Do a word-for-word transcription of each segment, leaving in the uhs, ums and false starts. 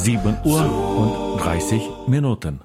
sieben Uhr und dreißig Minuten.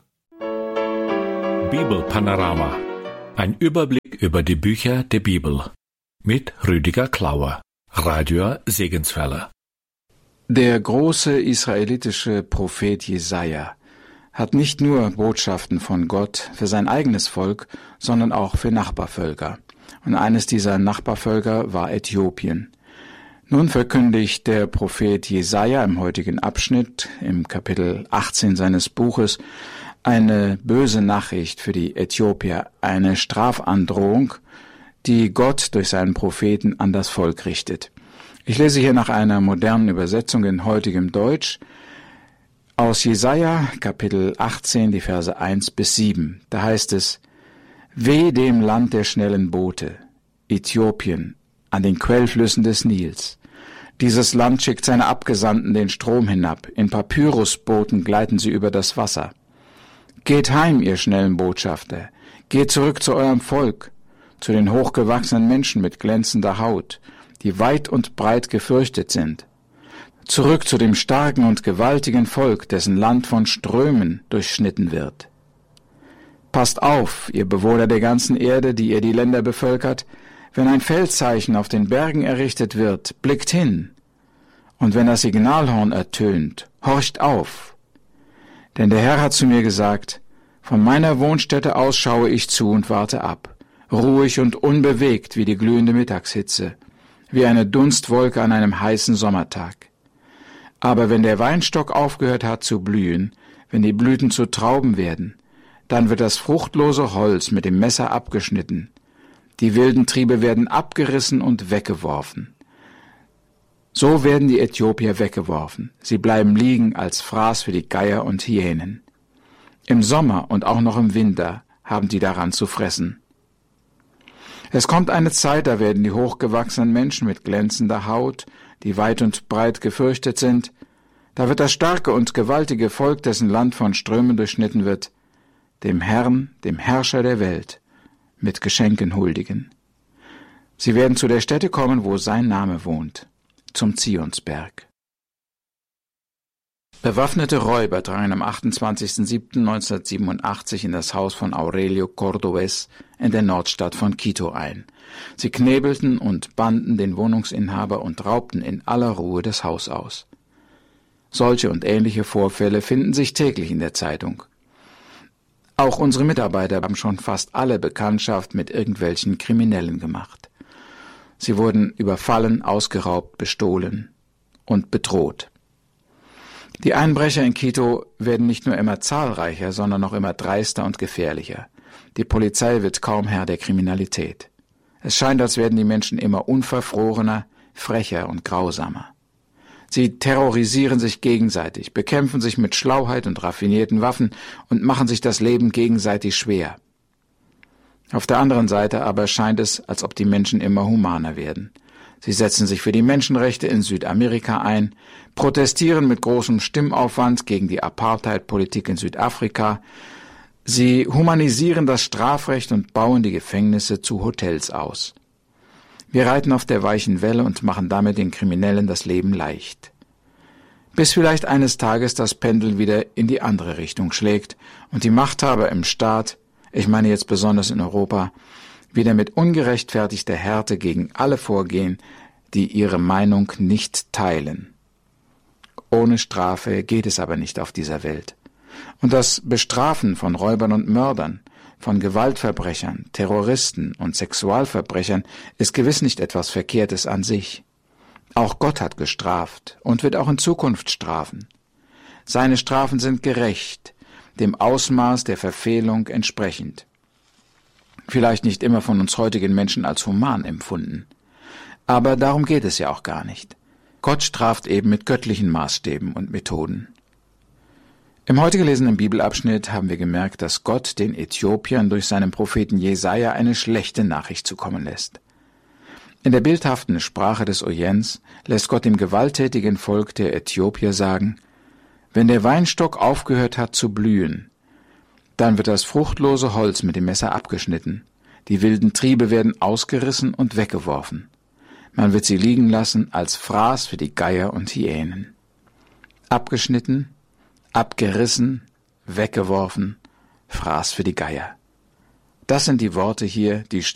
Bibelpanorama. Ein Überblick über die Bücher der Bibel. Mit Rüdiger Klauer. Radio Segenswelle. Der große israelitische Prophet Jesaja hat nicht nur Botschaften von Gott für sein eigenes Volk, sondern auch für Nachbarvölker. Und eines dieser Nachbarvölker war Äthiopien. Nun verkündigt der Prophet Jesaja im heutigen Abschnitt, im Kapitel achtzehn seines Buches, eine böse Nachricht für die Äthiopier, eine Strafandrohung, die Gott durch seinen Propheten an das Volk richtet. Ich lese hier nach einer modernen Übersetzung in heutigem Deutsch aus Jesaja, Kapitel achtzehn, die Verse eins bis sieben. Da heißt es: Weh dem Land der schnellen Boote, Äthiopien, an den Quellflüssen des Nils. Dieses Land schickt seine Abgesandten den Strom hinab, in Papyrusbooten gleiten sie über das Wasser. Geht heim, ihr schnellen Botschafter, geht zurück zu eurem Volk, zu den hochgewachsenen Menschen mit glänzender Haut, die weit und breit gefürchtet sind. Zurück zu dem starken und gewaltigen Volk, dessen Land von Strömen durchschnitten wird. Passt auf, ihr Bewohner der ganzen Erde, die ihr die Länder bevölkert, wenn ein Feldzeichen auf den Bergen errichtet wird, blickt hin. Und wenn das Signalhorn ertönt, horcht auf. Denn der Herr hat zu mir gesagt, von meiner Wohnstätte aus schaue ich zu und warte ab, ruhig und unbewegt wie die glühende Mittagshitze, wie eine Dunstwolke an einem heißen Sommertag. Aber wenn der Weinstock aufgehört hat zu blühen, wenn die Blüten zu Trauben werden, dann wird das fruchtlose Holz mit dem Messer abgeschnitten. Die wilden Triebe werden abgerissen und weggeworfen. So werden die Äthiopier weggeworfen. Sie bleiben liegen als Fraß für die Geier und Hyänen. Im Sommer und auch noch im Winter haben die daran zu fressen. Es kommt eine Zeit, da werden die hochgewachsenen Menschen mit glänzender Haut, die weit und breit gefürchtet sind, da wird das starke und gewaltige Volk, dessen Land von Strömen durchschnitten wird, dem Herrn, dem Herrscher der Welt, mit Geschenken huldigen. Sie werden zu der Stätte kommen, wo sein Name wohnt, zum Zionsberg. Bewaffnete Räuber drangen am achtundzwanzigsten siebten neunzehnhundertsiebenundachtzig in das Haus von Aurelio Cordovez in der Nordstadt von Quito ein. Sie knebelten und banden den Wohnungsinhaber und raubten in aller Ruhe das Haus aus. Solche und ähnliche Vorfälle finden sich täglich in der Zeitung. Auch unsere Mitarbeiter haben schon fast alle Bekanntschaft mit irgendwelchen Kriminellen gemacht. Sie wurden überfallen, ausgeraubt, bestohlen und bedroht. Die Einbrecher in Quito werden nicht nur immer zahlreicher, sondern auch immer dreister und gefährlicher. Die Polizei wird kaum Herr der Kriminalität. Es scheint, als werden die Menschen immer unverfrorener, frecher und grausamer. Sie terrorisieren sich gegenseitig, bekämpfen sich mit Schlauheit und raffinierten Waffen und machen sich das Leben gegenseitig schwer. Auf der anderen Seite aber scheint es, als ob die Menschen immer humaner werden. Sie setzen sich für die Menschenrechte in Südamerika ein, protestieren mit großem Stimmaufwand gegen die Apartheid-Politik in Südafrika. Sie humanisieren das Strafrecht und bauen die Gefängnisse zu Hotels aus. Wir reiten auf der weichen Welle und machen damit den Kriminellen das Leben leicht. Bis vielleicht eines Tages das Pendel wieder in die andere Richtung schlägt und die Machthaber im Staat, ich meine jetzt besonders in Europa, wieder mit ungerechtfertigter Härte gegen alle vorgehen, die ihre Meinung nicht teilen. Ohne Strafe geht es aber nicht auf dieser Welt. Und das Bestrafen von Räubern und Mördern, von Gewaltverbrechern, Terroristen und Sexualverbrechern ist gewiss nicht etwas Verkehrtes an sich. Auch Gott hat gestraft und wird auch in Zukunft strafen. Seine Strafen sind gerecht, dem Ausmaß der Verfehlung entsprechend. Vielleicht nicht immer von uns heutigen Menschen als human empfunden. Aber darum geht es ja auch gar nicht. Gott straft eben mit göttlichen Maßstäben und Methoden. Im heute gelesenen Bibelabschnitt haben wir gemerkt, dass Gott den Äthiopiern durch seinen Propheten Jesaja eine schlechte Nachricht zukommen lässt. In der bildhaften Sprache des Orients lässt Gott dem gewalttätigen Volk der Äthiopier sagen: Wenn der Weinstock aufgehört hat zu blühen, dann wird das fruchtlose Holz mit dem Messer abgeschnitten, die wilden Triebe werden ausgerissen und weggeworfen. Man wird sie liegen lassen als Fraß für die Geier und Hyänen. Abgeschnitten, abgerissen, weggeworfen, Fraß für die Geier. Das sind die Worte hier, die